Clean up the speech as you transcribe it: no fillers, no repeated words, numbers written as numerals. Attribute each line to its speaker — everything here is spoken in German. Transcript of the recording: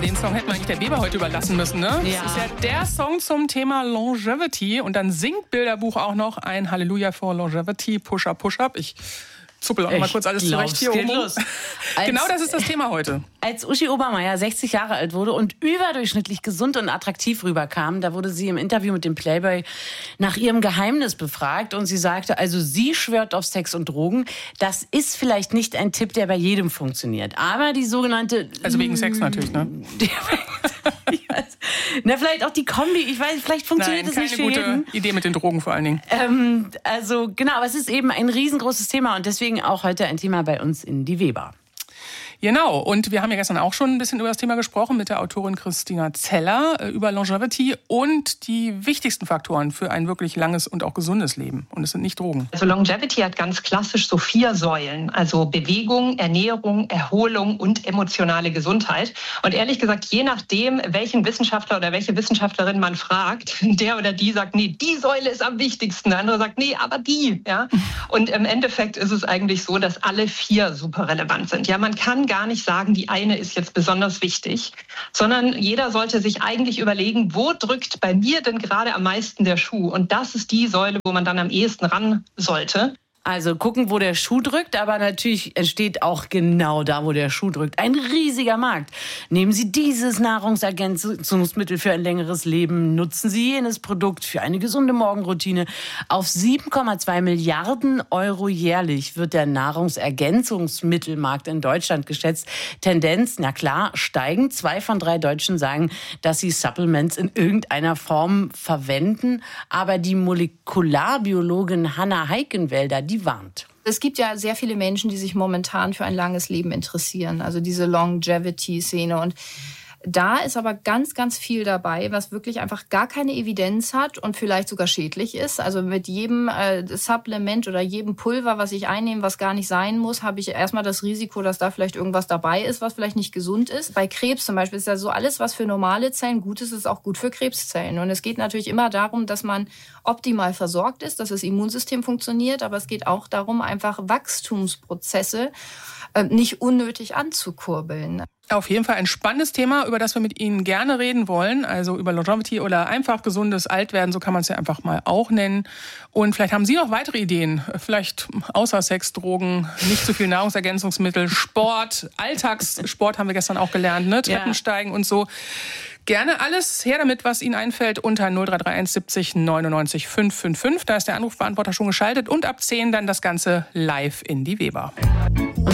Speaker 1: den Song hätten wir eigentlich der Weber heute überlassen müssen, ne?
Speaker 2: Ja.
Speaker 1: Das ist ja der Song zum Thema Longevity. Und dann singt Bilderbuch auch noch ein Halleluja for Longevity, Push-Up, Push-Up. Ich zuppel auch mal kurz alles zurecht hier oben. Genau das ist das Thema heute.
Speaker 2: Als Uschi Obermeier 60 Jahre alt wurde und überdurchschnittlich gesund und attraktiv rüberkam, da wurde sie im Interview mit dem Playboy nach ihrem Geheimnis befragt und sie sagte, also sie schwört auf Sex und Drogen. Das ist vielleicht nicht ein Tipp, der bei jedem funktioniert, aber die sogenannte...
Speaker 1: Also wegen Sex natürlich, ne?
Speaker 2: Na, vielleicht auch die Kombi, ich weiß, vielleicht funktioniert das nicht für jeden.
Speaker 1: Keine gute Idee mit den Drogen vor allen Dingen.
Speaker 2: Also genau, aber es ist eben ein riesengroßes Thema und deswegen auch heute ein Thema bei uns in die Weber.
Speaker 1: Genau, und wir haben ja gestern auch schon ein bisschen über das Thema gesprochen mit der Autorin Christina Zeller über Longevity und die wichtigsten Faktoren für ein wirklich langes und auch gesundes Leben. Und es sind nicht Drogen.
Speaker 3: Also Longevity hat ganz klassisch so 4 Säulen, also Bewegung, Ernährung, Erholung und emotionale Gesundheit. Und ehrlich gesagt, je nachdem, welchen Wissenschaftler oder welche Wissenschaftlerin man fragt, der oder die sagt, nee, die Säule ist am wichtigsten. Der andere sagt, nee, aber die. Ja? Und im Endeffekt ist es eigentlich so, dass alle 4 super relevant sind. Ja, man kann gar nicht sagen, die eine ist jetzt besonders wichtig, sondern jeder sollte sich eigentlich überlegen, wo drückt bei mir denn gerade am meisten der Schuh? Und das ist die Säule, wo man dann am ehesten ran sollte.
Speaker 2: Also gucken, wo der Schuh drückt, aber natürlich entsteht auch genau da, wo der Schuh drückt, ein riesiger Markt. Nehmen Sie dieses Nahrungsergänzungsmittel für ein längeres Leben, nutzen Sie jenes Produkt für eine gesunde Morgenroutine. Auf 7,2 Milliarden Euro jährlich wird der Nahrungsergänzungsmittelmarkt in Deutschland geschätzt. Tendenz, na klar, steigend. 2 von 3 Deutschen sagen, dass sie Supplements in irgendeiner Form verwenden. Aber die Molekularbiologin Hanna Heikenwälder, die warnt.
Speaker 4: Es gibt ja sehr viele Menschen, die sich momentan für ein langes Leben interessieren, also diese Longevity-Szene. Und da ist aber ganz, ganz viel dabei, was wirklich einfach gar keine Evidenz hat und vielleicht sogar schädlich ist. Also mit jedem Supplement oder jedem Pulver, was ich einnehme, was gar nicht sein muss, habe ich erstmal das Risiko, dass da vielleicht irgendwas dabei ist, was vielleicht nicht gesund ist. Bei Krebs zum Beispiel ist ja so, alles, was für normale Zellen gut ist, ist auch gut für Krebszellen. Und es geht natürlich immer darum, dass man optimal versorgt ist, dass das Immunsystem funktioniert, aber es geht auch darum, einfach Wachstumsprozesse nicht unnötig anzukurbeln.
Speaker 1: Auf jeden Fall ein spannendes Thema, über das wir mit Ihnen gerne reden wollen. Also über Longevity oder einfach gesundes Altwerden, so kann man es ja einfach mal auch nennen. Und vielleicht haben Sie noch weitere Ideen, vielleicht außer Sex, Drogen, nicht zu viel Nahrungsergänzungsmittel, Sport, Alltagssport haben wir gestern auch gelernt, ne? Treppensteigen und so. Gerne alles her damit, was Ihnen einfällt, unter 0331 70 99 555. Da ist der Anrufbeantworter schon geschaltet und ab 10 dann das Ganze live in die Weber.